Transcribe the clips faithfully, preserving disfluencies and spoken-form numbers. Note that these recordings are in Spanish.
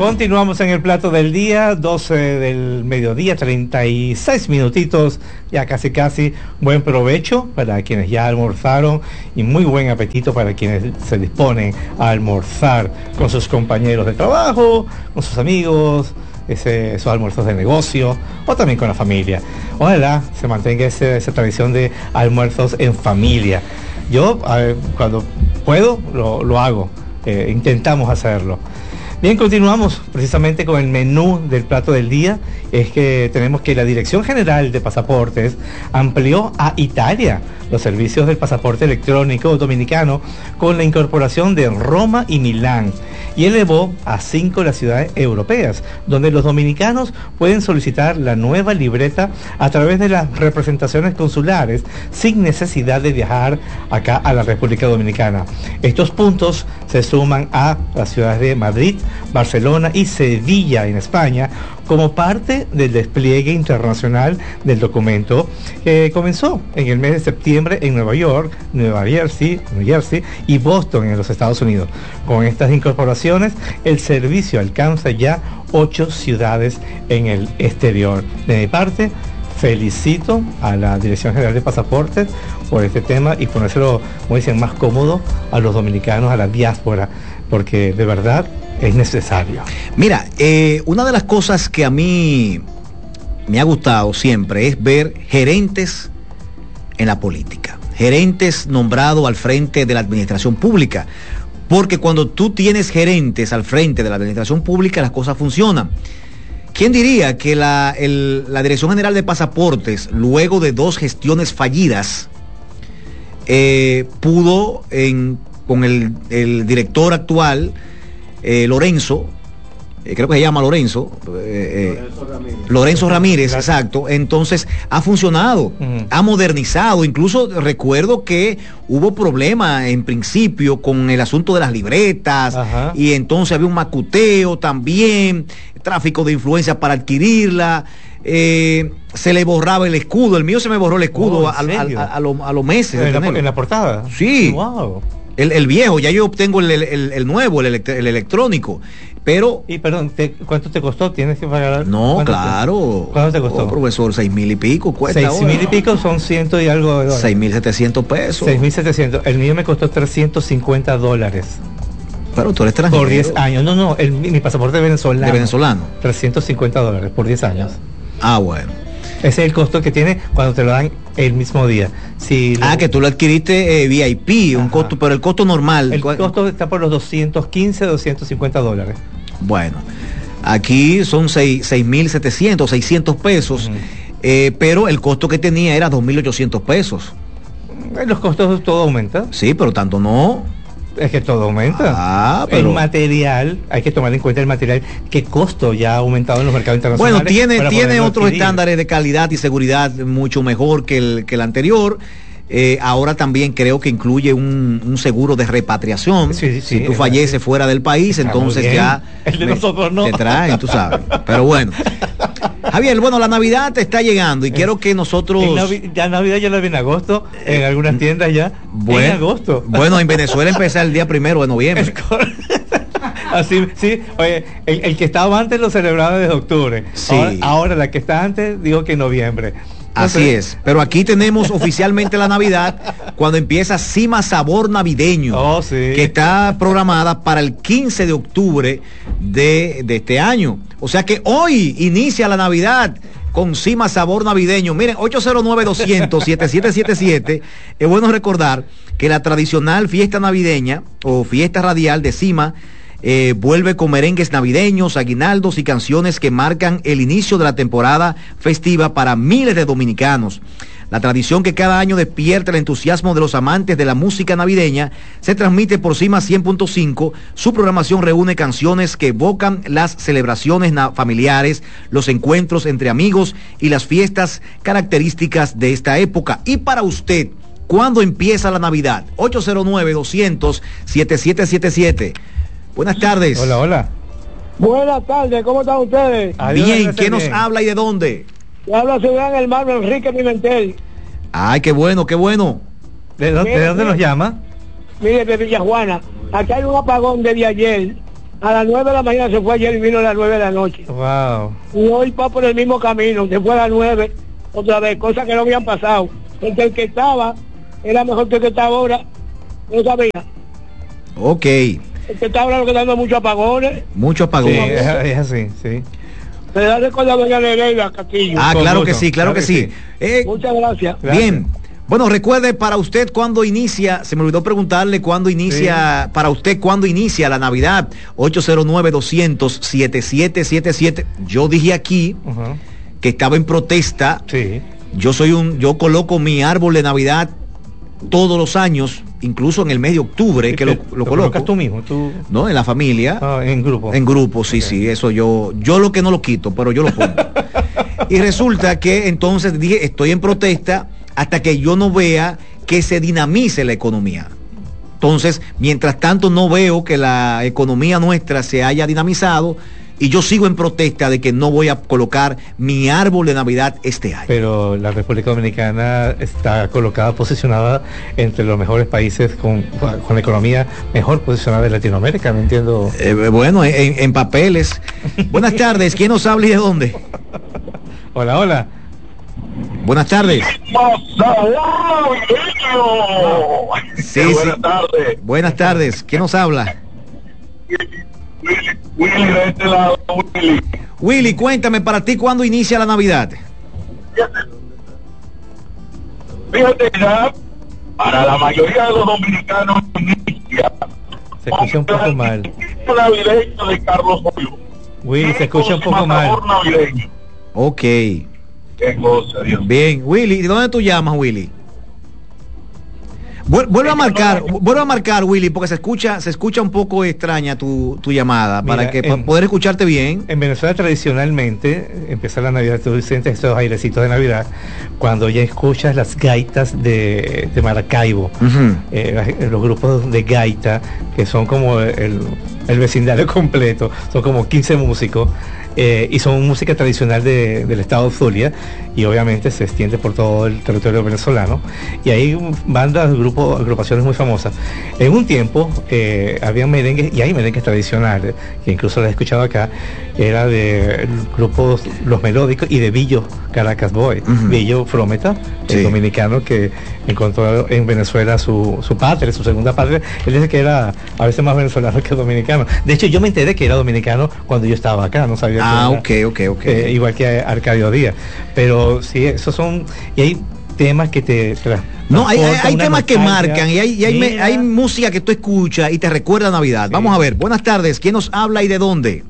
Continuamos en el plato del día, doce del mediodía, treinta y seis minutitos, ya casi casi. Buen provecho para quienes ya almorzaron y muy buen apetito para quienes se disponen a almorzar con sus compañeros de trabajo, con sus amigos, ese, esos almuerzos de negocio o también con la familia. Ojalá se mantenga ese, esa tradición de almuerzos en familia. Yo eh, cuando puedo lo, lo hago, eh, intentamos hacerlo. Bien, continuamos precisamente con el menú del plato del día. Es que tenemos que la Dirección General de Pasaportes amplió a Italia los servicios del pasaporte electrónico dominicano con la incorporación de Roma y Milán, y elevó a cinco las ciudades europeas, donde los dominicanos pueden solicitar la nueva libreta a través de las representaciones consulares sin necesidad de viajar acá a la República Dominicana. Estos puntos se suman a las ciudades de Madrid, Barcelona y Sevilla en España, como parte del despliegue internacional del documento que comenzó en el mes de septiembre en Nueva York, Nueva Jersey, New Jersey y Boston en los Estados Unidos. Con estas incorporaciones, el servicio alcanza ya ocho ciudades en el exterior. De mi parte, felicito a la Dirección General de Pasaportes por este tema y ponérselo, como dicen, más cómodo a los dominicanos, a la diáspora, porque de verdad es necesario. Mira, eh, una de las cosas que a mí me ha gustado siempre es ver gerentes en la política, gerentes nombrados al frente de la administración pública, porque cuando tú tienes gerentes al frente de la administración pública, las cosas funcionan. ¿Quién diría que la, el, la Dirección General de Pasaportes, luego de dos gestiones fallidas, eh, pudo, en, con el, el director actual, Eh, Lorenzo, eh, creo que se llama Lorenzo, eh, Lorenzo Ramírez, Lorenzo Ramírez exacto, entonces ha funcionado, uh-huh. ha modernizado, incluso recuerdo que hubo problemas en principio con el asunto de las libretas, uh-huh. y entonces había un macuteo también, tráfico de influencia para adquirirla, eh, se le borraba el escudo, el mío se me borró el escudo oh, a, a, a, a, lo, a los meses. ¿En la, en la portada? Sí. Wow. El, el viejo, ya yo obtengo el, el, el nuevo, el, elect el electrónico, pero... Y perdón, te, ¿cuánto te costó? ¿Tienes que pagar? No, claro. Te, ¿Cuánto te costó? Oh, profesor, seis mil y pico cuesta. Seis mil y pico son ciento y algo de dólares. Seis mil setecientos pesos. Seis mil setecientos. El mío me costó trescientos cincuenta dólares. Pero tú eres extranjero. Por diez años. No, no, el, mi pasaporte de venezolano. De venezolano. trescientos cincuenta dólares por diez años. Ah, bueno. Ese es el costo que tiene cuando te lo dan el mismo día. Si ah, lo... que tú lo adquiriste eh, V I P, un costo, pero el costo normal. El costo está por los doscientos quince, doscientos cincuenta dólares. Bueno, aquí son seis mil setecientos, seiscientos pesos, uh-huh. eh, pero el costo que tenía era dos mil ochocientos pesos. Los costos todo aumenta. Sí, pero tanto no. Es que todo aumenta. Ah, pero... El material, hay que tomar en cuenta el material, qué costo ya ha aumentado en los mercados internacionales. Bueno, tiene, tiene otros adquirir. estándares de calidad y seguridad mucho mejor que el, que el anterior. Eh, ahora también creo que incluye un, un seguro de repatriación. Sí, sí, si tú falleces sí. fuera del país, está entonces ya el de nosotros no. te traen, tú sabes. Pero bueno. Javier, bueno, la Navidad está llegando y eh, quiero que nosotros... Navi ya Navidad ya la viene en agosto, en algunas tiendas ya. Bueno, en agosto. Bueno, en Venezuela empezó el día primero de noviembre. Así, sí, oye, el, el que estaba antes lo celebraba desde octubre. Sí. Ahora, ahora la que está antes, digo que en noviembre. Así es, pero aquí tenemos oficialmente la Navidad cuando empieza Cima Sabor Navideño, oh, sí. que está programada para el quince de octubre de, de este año. O sea que hoy inicia la Navidad con Cima Sabor Navideño. Miren, ocho cero nueve, doscientos, setenta y siete setenta y siete. Es bueno recordar que la tradicional fiesta navideña o fiesta radial de Cima Eh, vuelve con merengues navideños, aguinaldos y canciones que marcan el inicio de la temporada festiva para miles de dominicanos. La tradición que cada año despierta el entusiasmo de los amantes de la música navideña se transmite por Cima cien punto cinco. Su programación reúne canciones que evocan las celebraciones familiares, los encuentros entre amigos y las fiestas características de esta época. Y para usted, ¿cuándo empieza la Navidad? ocho cero nueve, doscientos, setenta y siete setenta y siete. Buenas tardes. Hola, hola. Buenas tardes, ¿cómo están ustedes? Adiós, bien, ¿quién nos habla y de dónde? Te habla su gran hermano Enrique Pimentel. Ay, qué bueno, qué bueno. ¿De dónde, mire, ¿de dónde mire, nos llama? Mire, de Villajuana. Aquí hay un apagón desde ayer A las nueve de la mañana se fue ayer y vino a las nueve de la noche. Wow. Y hoy va por el mismo camino, se fue a las nueve, otra vez, cosas que no habían pasado. Porque el que estaba era mejor que el que está ahora, no sabía. Ok. El que está ahora lo que dando muchos apagones. Mucho Sí, apagón. es, es así, sí. Se da recordar a doña Nereida Castillo. Ah, Con claro gusto, que sí, claro, claro que, que sí. sí. Eh, Muchas gracias. Gracias. Bien. Bueno, recuerde para usted cuándo inicia, se me olvidó preguntarle cuándo inicia, para usted cuándo inicia la Navidad. ocho cero nueve, doscientos, setenta y siete setenta y siete. Yo dije aquí Ajá. que estaba en protesta. Sí. Yo soy un, yo coloco mi árbol de Navidad todos los años, incluso en el mes de octubre, que lo, lo, lo coloco. colocas tú mismo, tú. ¿No? En la familia. Ah, en grupo. En grupo, sí, Ok. sí, eso yo, yo lo que no lo quito, pero yo lo pongo. Y resulta que entonces dije, estoy en protesta hasta que yo no vea que se dinamice la economía. Entonces, mientras tanto no veo que la economía nuestra se haya dinamizado y yo sigo en protesta de que no voy a colocar mi árbol de Navidad este año. Pero la República Dominicana está colocada, posicionada entre los mejores países con, con la economía mejor posicionada de Latinoamérica, no entiendo. Eh, bueno, en, en papeles. Buenas tardes, ¿quién nos habla y de dónde? Hola, hola. Buenas tardes. Sí, sí. Buenas tardes. Buenas tardes, ¿quién nos habla? Willy, de este lado, Willy. Willy, cuéntame, para ti, ¿cuándo inicia la Navidad? Fíjate ya, para la mayoría de los dominicanos inicia Se escucha un poco mal. el navideño de Carlos Boyo. Willy, se escucha un poco Con mal. sabor navideño. Ok. Qué cosa, Dios mío. Bien, Willy, ¿de dónde tú llamas, Willy? Vuel- Vuelve a marcar, vuelve a marcar, Willy, porque se escucha, se escucha un poco extraña tu, tu llamada, Mira, para que en- para poder escucharte bien. En Venezuela tradicionalmente empieza la Navidad, tú sientes esos airecitos de Navidad cuando ya escuchas las gaitas de, de Maracaibo, Ujú. eh, las- los grupos de gaita que son como el, el vecindario completo, son como quince músicos. Eh, y son música tradicional de- del estado de Zulia y obviamente se extiende por todo el territorio venezolano y hay bandas, grupos, agrupaciones muy famosas. En un tiempo eh, había merengues y hay merengues tradicionales que incluso las he escuchado acá, era de grupos Los Melódicos y de Billo Caracas Boy. Ujú. Billo Frometa, Sí. el dominicano que encontró en Venezuela su, su patria, su segunda patria. Él dice que era a veces más venezolano que dominicano. De hecho, yo me enteré que era dominicano cuando yo estaba acá, no sabía. Ah, que era, ok, ok, ok. eh, igual que Arcadio Díaz. Pero sí, esos son... Y hay temas que te... te las- No, hay, hay- transportan hay una temas que nostalgia. marcan y hay, y hay, me- Mira. hay música que tú escuchas y te recuerda a Navidad. Sí. Vamos a ver, buenas tardes, ¿quién nos habla y de dónde?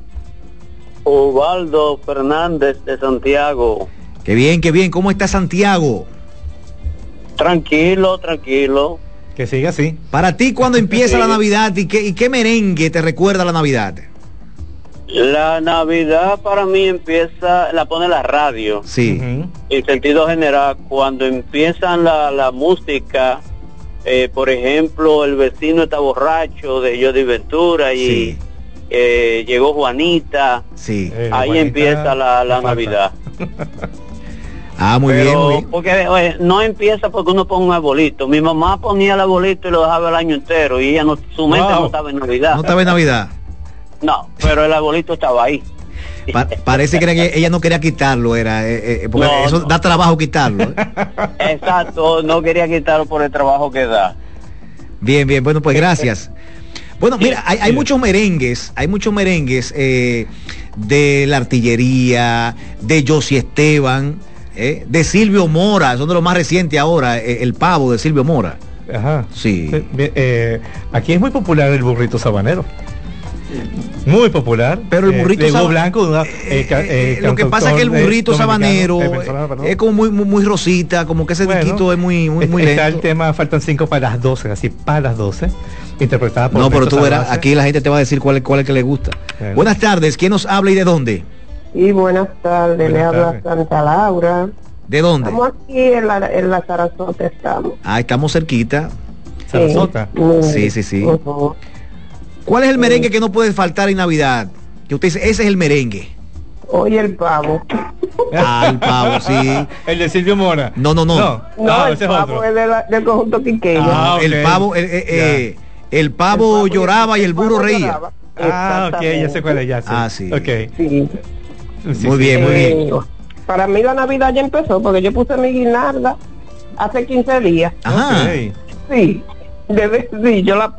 Ubaldo Fernández de Santiago. Qué bien, qué bien, ¿cómo está Santiago? Tranquilo, tranquilo. Que siga así. Para ti, ¿cuándo empieza la Sí. Navidad y qué, y qué merengue te recuerda a la Navidad? La Navidad para mí empieza, la pone la radio. Sí. Ujú. En sentido general, cuando empiezan la, la música, eh, por ejemplo, El vecino está borracho de Jody Ventura y Sí. eh, llegó Juanita. Sí. Eh, Ahí Juanita, empieza la, la me falta. Navidad. Ah, muy bien, Pero, muy bien. porque oye, no empieza porque uno pone un arbolito. Mi mamá ponía el arbolito y lo dejaba el año entero y ella no, su mente Wow. no estaba en Navidad. No estaba en Navidad. No, pero el arbolito estaba ahí. Pa- parece que, era que ella no quería quitarlo, era, eh, eh, porque No, eso no. da trabajo quitarlo. ¿eh? Exacto, no quería quitarlo por el trabajo que da. Bien, bien, bueno, pues gracias. Bueno, mira, hay, hay Sí. muchos merengues, hay muchos merengues eh, de la artillería, de Josie Esteban, eh, de Silvio Mora, son de los más recientes ahora, eh, el pavo de Silvio Mora. Ajá. Sí. Eh, bien, eh, aquí es muy popular el burrito sabanero. Muy popular. Pero el Eh, burrito de Hugo saba- Blanco, una- Eh, eh, ca- eh, eh, lo que pasa es que el cantautor, burrito eh, dominicano, sabanero eh, venezolano, perdón. es como muy, muy, muy rosita, como que ese Bueno, disquito es muy, muy, es- muy está lento. el tema Faltan cinco para las doce, así para las doce, interpretada por No, pero Ernesto tú verás, Salvace. aquí la gente te va a decir cuál es, cuál es que le gusta. Bueno. Buenas tardes, ¿quién nos habla y de dónde? Y buenas tardes, Buenas le habla tardes. Santa Laura. ¿De dónde? Estamos aquí en la, en la Sarasota, estamos. Ah, estamos cerquita. Sarasota. Mm, Sí, sí, sí. ujú. ¿Cuál es el merengue que no puede faltar en Navidad? Que usted dice, ese es el merengue. Oye, el pavo. Ah, el pavo, sí. El de Silvio Mora. No, no, no. No, No, ah, el ese es pavo otro. es de la- del conjunto Quiqueya. Ah, ok. El pavo, el, eh, eh, el pavo El pavo lloraba y el burro pavo reía. lloraba. Ah, ok, ya sé cuál es, ya sé. Ah, sí. Okay. Sí. Sí, Muy sí. bien, muy Eh, bien. Para mí la Navidad ya empezó porque yo puse mi guinalda hace quince días. Ajá. Ok. Sí, debe, sí, yo la